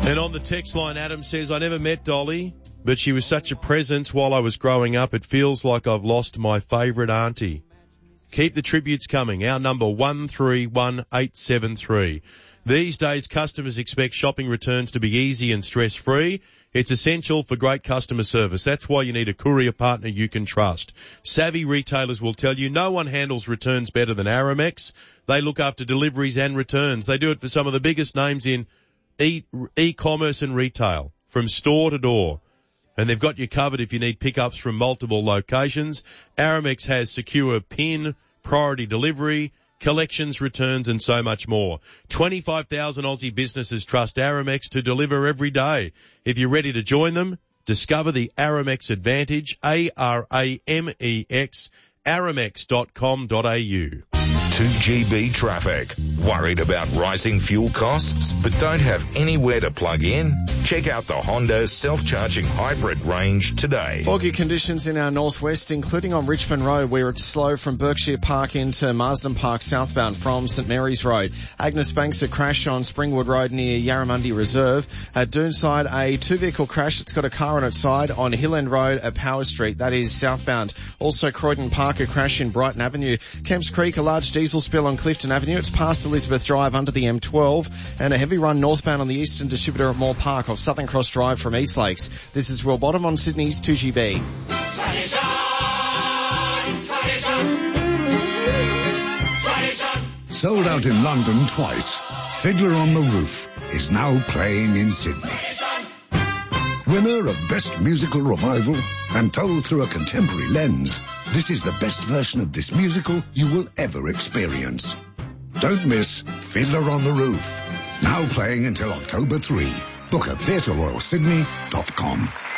And on the text line, Adam says, I never met Dolly, but she was such a presence while I was growing up. It feels like I've lost my favourite auntie. Keep the tributes coming. Our number 131873. These days, customers expect shopping returns to be easy and stress-free. It's essential for great customer service. That's why you need a courier partner you can trust. Savvy retailers will tell you no one handles returns better than Aramex. They look after deliveries and returns. They do it for some of the biggest names in e-commerce and retail, from store to door. And they've got you covered if you need pickups from multiple locations. Aramex has secure PIN, priority delivery, collections, returns, and so much more. 25,000 Aussie businesses trust Aramex to deliver every day. If you're ready to join them, discover the Aramex Advantage, ARAMEX, aramex.com.au. 2GB traffic. Worried about rising fuel costs but don't have anywhere to plug in? Check out the Honda self-charging hybrid range today. Foggy conditions in our northwest, including on Richmond Road, where it's slow from Berkshire Park into Marsden Park southbound from St Mary's Road. Agnes Banks, a crash on Springwood Road near Yarramundi Reserve. At Doonside, a two-vehicle crash. It's got a car on its side on Hill End Road at Power Street. That is southbound. Also Croydon Park, a crash in Brighton Avenue. Kemps Creek, a large diesel spill on Clifton Avenue. It's past Elizabeth Drive under the M12, and a heavy run northbound on the Eastern Distributor at Moore Park off Southern Cross Drive from East Lakes. This is Will Bottom on Sydney's 2GB. Sold out in London twice, Fiddler on the Roof is now playing in Sydney. Winner of Best Musical Revival and told through a contemporary lens, this is the best version of this musical you will ever experience. Don't miss Fiddler on the Roof, now playing until October 3. Book at theatreroyalsydney.com.